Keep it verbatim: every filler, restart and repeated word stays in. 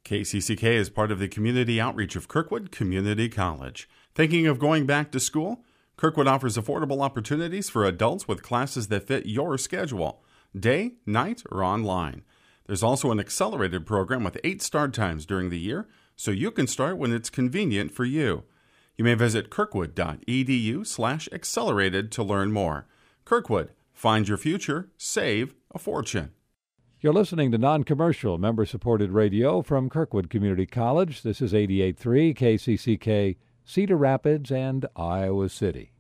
K C C K is part of the community outreach of Kirkwood Community College. Thinking of going back to school? Kirkwood offers affordable opportunities for adults with classes that fit your schedule, day, night, or online. There's also an accelerated program with eight start times during the year, so you can start when it's convenient for you. You may visit kirkwood.edu slash accelerated to learn more. Kirkwood, find your future, save a fortune. You're listening to non-commercial, member-supported radio from Kirkwood Community College. This is eighty-eight point three K C C K, Cedar Rapids and Iowa City.